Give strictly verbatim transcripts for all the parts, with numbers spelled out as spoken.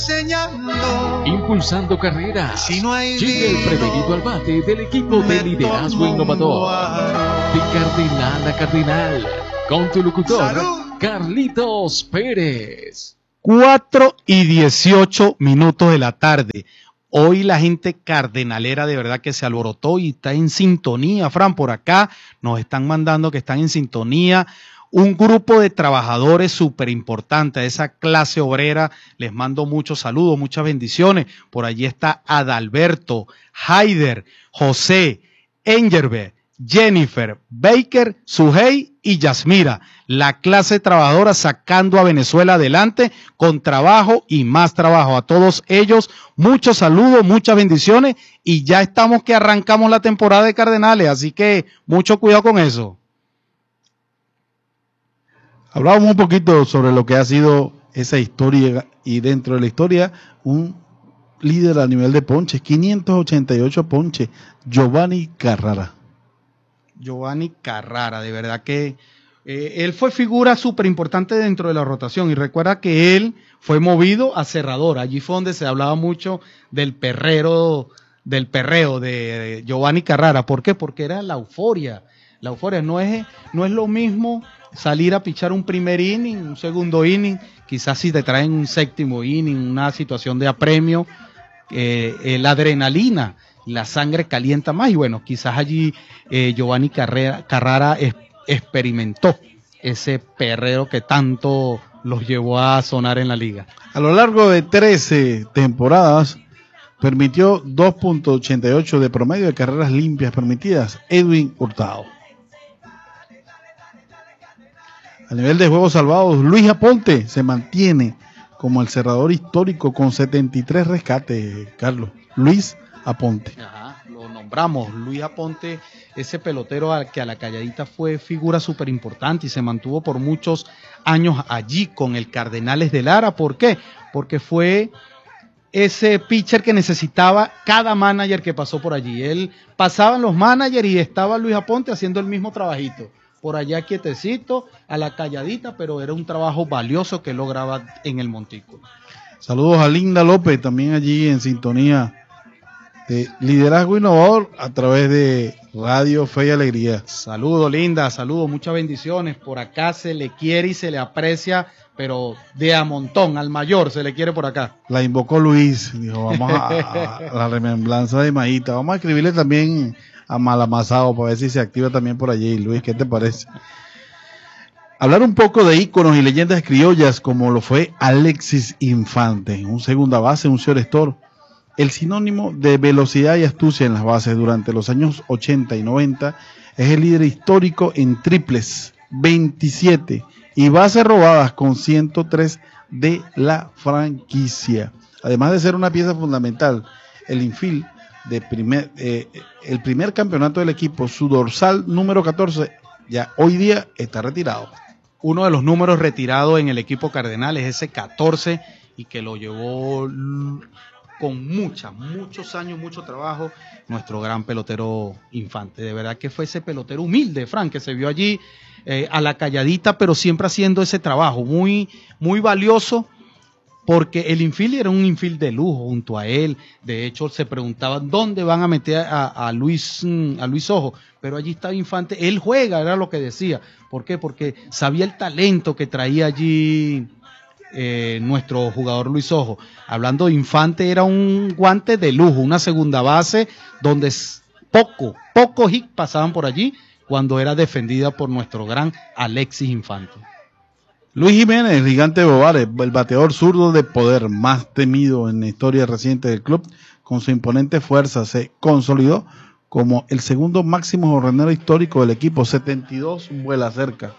enseñando. Impulsando carreras. Si no hay llega el prevenido al bate del equipo de liderazgo innovador. De Cardenal a Cardenal. Con tu locutor, ¡salud! Carlitos Pérez. cuatro y dieciocho minutos de la tarde. Hoy la gente cardenalera de verdad que se alborotó y está en sintonía. Fran, por acá nos están mandando que están en sintonía. Un grupo de trabajadores súper importante, esa clase obrera. Les mando muchos saludos, muchas bendiciones. Por allí está Adalberto, Haider, José, Engerbe, Jennifer, Baker, Sujei y Yasmira. La clase trabajadora sacando a Venezuela adelante con trabajo y más trabajo. A todos ellos, muchos saludos, muchas bendiciones y ya estamos que arrancamos la temporada de Cardenales, así que mucho cuidado con eso. Hablábamos un poquito sobre lo que ha sido esa historia y dentro de la historia un líder a nivel de ponches, quinientos ochenta y ocho ponches, Giovanni Carrara. Giovanni Carrara, de verdad que eh, él fue figura súper importante dentro de la rotación y recuerda que él fue movido a cerrador, allí fue donde se hablaba mucho del perrero, del perreo de, de Giovanni Carrara. ¿Por qué? Porque era la euforia, la euforia no es, no es lo mismo salir a pichar un primer inning, un segundo inning, quizás si te traen un séptimo inning, una situación de apremio, eh, eh, la adrenalina, la sangre calienta más y bueno, quizás allí eh, Giovanni Carrera, Carrara es, experimentó ese perreo que tanto los llevó a sonar en la liga. A lo largo de trece temporadas permitió dos punto ochenta y ocho de promedio de carreras limpias permitidas, Edwin Hurtado. A nivel de juegos salvados, Luis Aponte se mantiene como el cerrador histórico con setenta y tres rescates, Carlos. Luis Aponte. Ajá, lo nombramos, Luis Aponte, ese pelotero al que a la calladita fue figura súper importante y se mantuvo por muchos años allí con el Cardenales de Lara. ¿Por qué? Porque fue ese pitcher que necesitaba cada manager que pasó por allí. Él pasaban los managers y estaba Luis Aponte haciendo el mismo trabajito. Por allá quietecito, a la calladita, pero era un trabajo valioso que lograba en el montículo. Saludos a Linda López, también allí en sintonía de Liderazgo Innovador a través de Radio Fe y Alegría. Saludos, Linda, saludos, muchas bendiciones. Por acá se le quiere y se le aprecia, pero de a montón, al mayor se le quiere por acá. La invocó Luis, dijo, vamos a, a, a la remembranza de Maíta. Vamos a escribirle también a Malamasado para ver si se activa también por allí. Luis, ¿qué te parece? Hablar un poco de íconos y leyendas criollas como lo fue Alexis Infante, un segunda base, un shortstop, el sinónimo de velocidad y astucia en las bases durante los años ochenta y noventa, es el líder histórico en triples, veintisiete, y bases robadas con ciento tres de la franquicia. Además de ser una pieza fundamental, el infield de primer, eh, el primer campeonato del equipo, su dorsal número catorce, ya hoy día está retirado. Uno de los números retirados en el equipo Cardenal es ese catorce y que lo llevó con muchas, muchos años, mucho trabajo, nuestro gran pelotero Infante. De verdad que fue ese pelotero humilde, Frank, que se vio allí eh, a la calladita, pero siempre haciendo ese trabajo muy, muy valioso. Porque el infield era un infield de lujo junto a él. De hecho, se preguntaban dónde van a meter a, a Luis a Luis Ojo. Pero allí estaba Infante. Él juega, era lo que decía. ¿Por qué? Porque sabía el talento que traía allí eh, nuestro jugador Luis Ojo. Hablando de Infante, era un guante de lujo, una segunda base donde poco, pocos hits pasaban por allí cuando era defendida por nuestro gran Alexis Infante. Luis Jiménez, el gigante de Bobares, el bateador zurdo de poder más temido en la historia reciente del club, con su imponente fuerza se consolidó como el segundo máximo jornalero histórico del equipo, setenta y dos vuela cerca.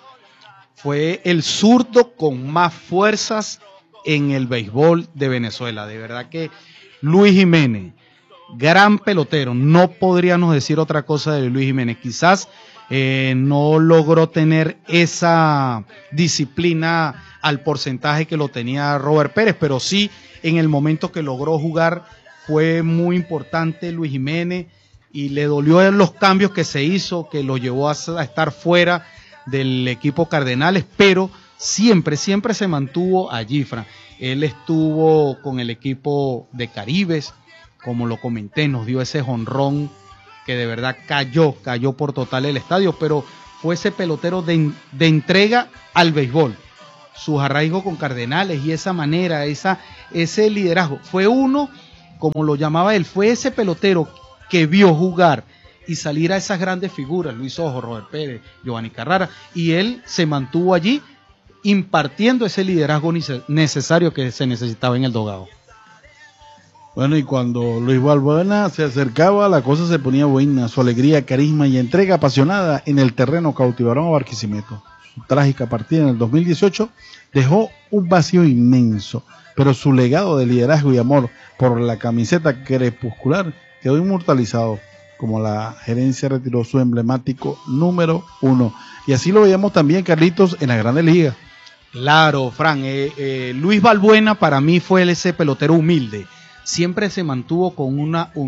Fue el zurdo con más fuerzas en el béisbol de Venezuela. De verdad que Luis Jiménez, gran pelotero, no podríamos decir otra cosa de Luis Jiménez. Quizás Eh, no logró tener esa disciplina al porcentaje que lo tenía Robert Pérez, pero sí en el momento que logró jugar fue muy importante Luis Jiménez y le dolió los cambios que se hizo, que lo llevó a, a estar fuera del equipo Cardenales, pero siempre, siempre se mantuvo allí, Fran. Él estuvo con el equipo de Caribes, como lo comenté, nos dio ese jonrón que de verdad cayó, cayó por total el estadio, pero fue ese pelotero de, de entrega al béisbol. Sus arraigos con Cardenales y esa manera, esa, ese liderazgo. Fue uno, como lo llamaba él, fue ese pelotero que vio jugar y salir a esas grandes figuras, Luis Ojo, Robert Pérez, Giovanni Carrara, y él se mantuvo allí impartiendo ese liderazgo necesario que se necesitaba en el dogado. Bueno, y cuando Luis Balbuena se acercaba, la cosa se ponía buena. Su alegría, carisma y entrega apasionada en el terreno cautivaron a Barquisimeto. Su trágica partida en el dos mil dieciocho dejó un vacío inmenso, pero su legado de liderazgo y amor por la camiseta crepuscular quedó inmortalizado, como la gerencia retiró su emblemático número uno. Y así lo veíamos también, Carlitos, en la Grandes Ligas. Claro, Fran, eh, eh, Luis Balbuena para mí fue ese pelotero humilde. Siempre se mantuvo con una